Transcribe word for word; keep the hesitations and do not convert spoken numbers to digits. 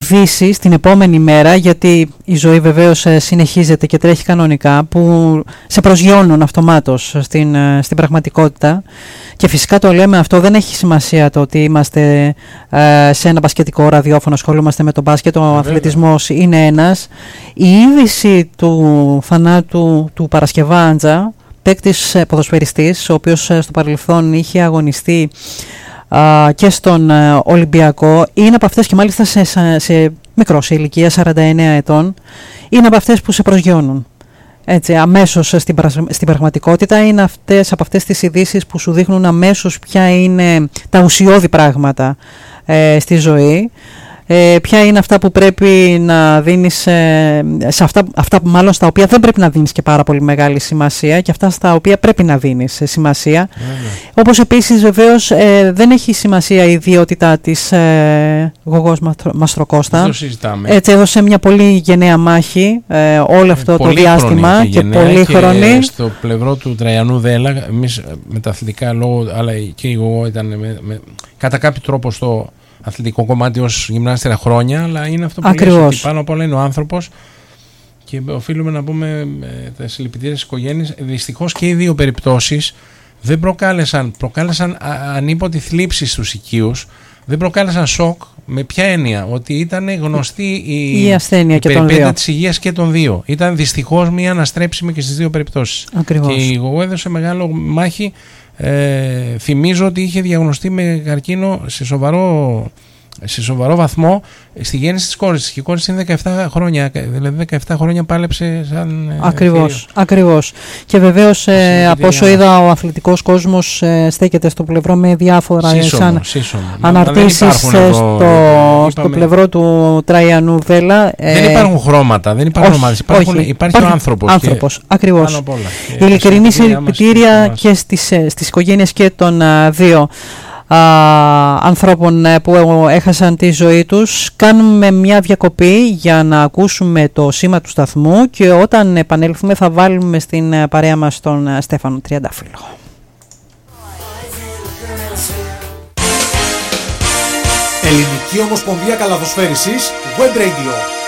ειδήσεις την επόμενη μέρα, γιατί η ζωή βεβαίως συνεχίζεται και τρέχει κανονικά, που σε προσγειώνουν αυτομάτως στην, στην πραγματικότητα. Και φυσικά το λέμε αυτό, δεν έχει σημασία το ότι είμαστε ε, σε ένα μπασκετικό ραδιόφωνο, ασχολούμαστε με τον μπάσκετ, ο αθλητισμός είναι ένας. Η είδηση του θανάτου του Παρασκευάντζα, παίκτης ποδοσφαιριστής, ο οποίος στο παρελθόν είχε αγωνιστεί α, και στον α, Ολυμπιακό, είναι από αυτές, και μάλιστα σε, σε, σε μικρό, σε ηλικία σαράντα εννέα ετών, είναι από αυτές που σε προσγειώνουν. Έτσι, αμέσως στην, στην πραγματικότητα είναι αυτές, από αυτές τις ειδήσεις που σου δείχνουν αμέσως ποια είναι τα ουσιώδη πράγματα ε, στη ζωή. Ε, ποια είναι αυτά που πρέπει να δίνεις, ε, σε αυτά, αυτά μάλλον στα οποία δεν πρέπει να δίνεις και πάρα πολύ μεγάλη σημασία, και αυτά στα οποία πρέπει να δίνεις σημασία. Mm. Όπως επίσης βεβαίως ε, δεν έχει σημασία η ιδιότητά της ε, Γογός Μαστροκώστα. Το συζητάμε. Έτσι έδωσε μια πολύ γενναία μάχη ε, όλο αυτό ε, το διάστημα και, και πολύ χρονή. Στο πλευρό του Τραϊανού Δέλα, εμείς με τα αθλητικά λόγω, αλλά και η Γογό ήταν με, με, κατά κάποιο τρόπο στο αθλητικό κομμάτι ως γυμνάστηρα χρόνια, αλλά είναι αυτό που λες, ότι πάνω απ' όλα είναι ο άνθρωπος, και οφείλουμε να πούμε ε, τα συλληπιτήρια στις οικογένειες. Δυστυχώς και οι δύο περιπτώσεις δεν προκάλεσαν, προκάλεσαν ανίποτη θλίψη στους οικείους, δεν προκάλεσαν σοκ. Με ποια έννοια? Ότι ήταν γνωστή η, η ασθένεια η και των δύο. της υγείας και των δύο. Ήταν δυστυχώς μία αναστρέψιμη και στις δύο περιπτώσεις. Ακριβώς. Και η Γογό έδωσε μεγάλο μάχη. Ε, θυμίζω ότι είχε διαγνωστεί με καρκίνο σε σοβαρό, σε σοβαρό βαθμό στη γέννηση της κόρης της. Και η κόρη είναι δεκαεπτά χρόνια, δηλαδή δεκαεπτά χρόνια πάλεψε σαν... Ακριβώς, ε, ακριβώς. Και βεβαίως ε, από όσο είδα, ο αθλητικός κόσμος ε, στέκεται στο πλευρό με διάφορα σύσσωμο, σαν σύσσωμο. αναρτήσεις στο, στο πλευρό του Τραϊανού Δέλα. Ε, δεν υπάρχουν χρώματα, δεν υπάρχουν ομάδες, υπάρχει υπάρχει ο άνθρωπος. άνθρωπος και ακριβώς. Και ειλικρινή συλληπιτήρια και στις, στις οικογένειες και των uh, δύο Uh, ανθρώπων uh, που έχασαν τη ζωή τους. Κάνουμε μια διακοπή για να ακούσουμε το σήμα του σταθμού, και όταν επανέλθουμε θα βάλουμε στην uh, παρέα μας τον uh, Στέφανο Τριαντάφυλλο. Ελληνική Ομοσπονδία Καλαθοσφαίρισης Web Radio.